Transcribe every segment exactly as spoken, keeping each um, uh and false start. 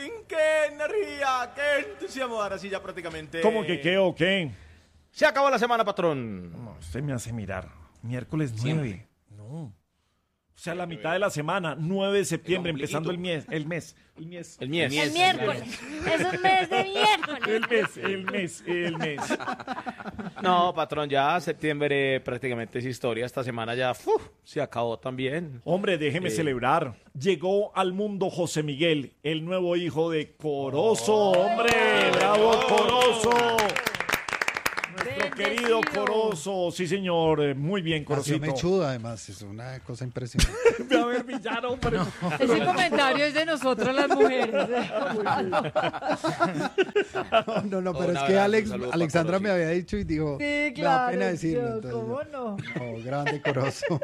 fin, qué energía, qué entusiasmo. Ahora sí ya prácticamente... ¿Cómo que qué o qué? Se acabó la semana, patrón. No, usted me hace mirar. Miércoles nueve. No. O sea, la mitad de la semana, nueve de septiembre, El empezando el mes, el mes, el mes. El mies. El miércoles. Es un mes de miércoles. El mes, el mes, el mes. No, patrón, ya septiembre prácticamente es historia. Esta semana ya ¡fu! Se acabó también. Hombre, déjeme Sí. celebrar. Llegó al mundo José Miguel, el nuevo hijo de Corozo. ¡Hombre! ¡Bravo, Corozo! Nuestro querido Corozo. Sí, señor. Eh, Muy bien, Nació Corocito. mechudo, además, es una cosa impresionante. A ver, villano, hombre. Ese comentario es de nosotras las mujeres. No, no, no, pero Un es que abrazo, Alex, un saludo Alexandra para me había dicho y dijo, Sí, me da claro. pena decirlo. yo, entonces, ¿Cómo no? no, grande Corozo.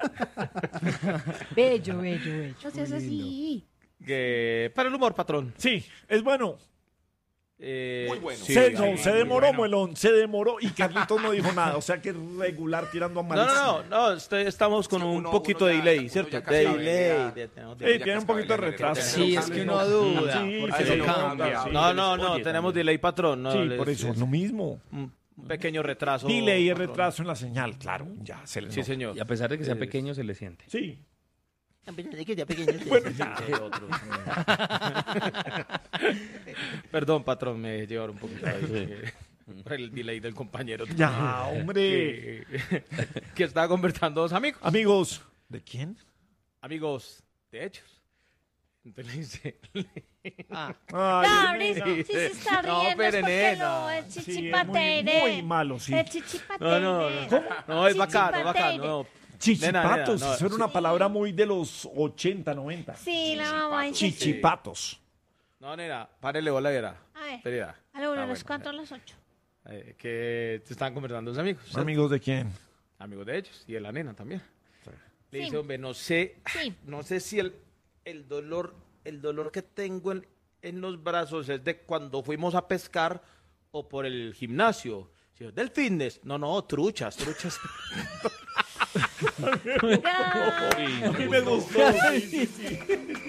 Bello, bello, bello. No seas así. Que... Para el humor, patrón. Sí, es bueno. Eh, Muy bueno. sí, se, sí, no, sí, se muy demoró, bueno. Muelón, se demoró y Carlitos no dijo nada. O sea que regular tirando a No, malísimo. no, no, no estoy- estamos con Sí, un uno- poquito uno de ya- delay, uno ¿cierto? ya De casi sabe, delay. ya- de- tenemos Sí, delay. tiene un poquito de retraso. Sí, es que uno duda. Sí, porque eso eso cambia. cambia. Sí, No, no, oye, no, también. tenemos delay, patrón. No, Sí, les- por eso, es lo mismo. un un pequeño retraso. Delay y patrón. retraso en la señal, claro, ya se le Sí, nota. señor. Y a pesar de que sea Eh, pequeño, se le siente. Sí. Bueno, ya. Perdón, patrón, me llevaron un poquito ahí, eh, por el delay del compañero. Ya, hombre. Que, que estaba conversando dos amigos. Amigos, ¿de quién? Amigos de hechos. Entonces le dice... Ah, Ay, No, nena. Riz, si se está No, riendo es pero porque nena. no, es Sí, es chichipatere. muy, muy malo, sí. Es chichipatere. No, no, no. No, es bacano, es bacano. No. Chichipatos, Nena, nena, no. eso era una palabra muy de los ochenta, noventa. Sí, la mamá dice. Chichipatos. No, nena, párele bola, era. A ver, Espera. a la una, Ah, a las bueno. cuatro, a las ocho. Eh, que te estaban conversando dos amigos. ¿cierto? ¿Amigos de quién? Amigos de ellos y de la nena también. Le Sí. dice, hombre, no sé, Sí. no sé si el, el dolor, el dolor que tengo en, en los brazos es de cuando fuimos a pescar o por el gimnasio. Sí, del fitness. No, no, truchas, truchas. Ya. A mí me gustó. Sí, sí, sí.